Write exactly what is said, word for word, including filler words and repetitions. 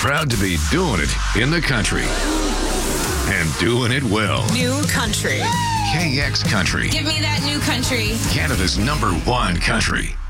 Proud to be doing it in the country. And doing it well. New country. K X Country. Give me that new country. Canada's number one country.